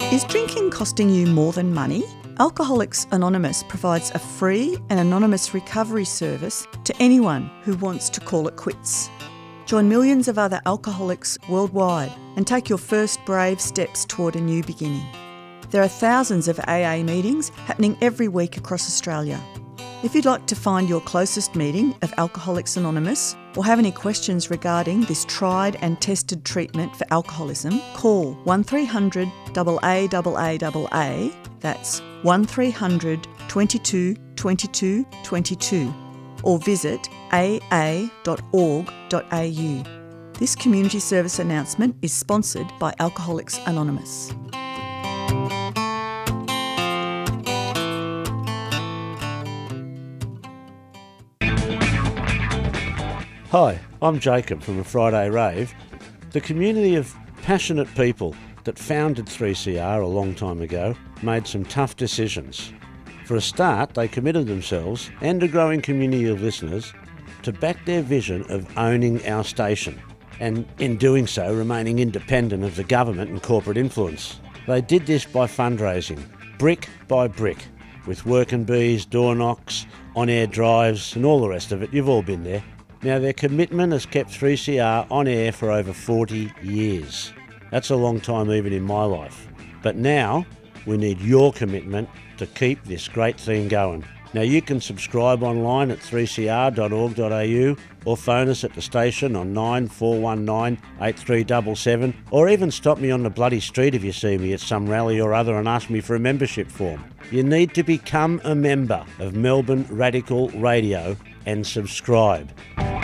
Is drinking costing you more than money? Alcoholics Anonymous provides a free and anonymous recovery service to anyone who wants to call it quits. Join millions of other alcoholics worldwide and take your first brave steps toward a new beginning. There are thousands of AA meetings happening every week across Australia. If you'd like to find your closest meeting of Alcoholics Anonymous or have any questions regarding this tried and tested treatment for alcoholism, call 1300 AAAAA, that's 1300 22 22 22, or visit aa.org.au. This community service announcement is sponsored by Alcoholics Anonymous. Hi, I'm Jacob from A Friday Rave. The community of passionate people that founded 3CR a long time ago made some tough decisions. For a start, they committed themselves and a growing community of listeners to back their vision of owning our station, and in doing so remaining independent of the government and corporate influence. They did this by fundraising, brick by brick, with working bees, door knocks, on-air drives and all the rest of it. You've all been there. Now, their commitment has kept 3CR on air for over 40 years. That's a long time even in my life. But now, we need your commitment to keep this great thing going. Now, you can subscribe online at 3cr.org.au or phone us at the station on 9419 8377, or even stop me on the bloody street if you see me at some rally or other and ask me for a membership form. You need to become a member of Melbourne Radical Radio and subscribe.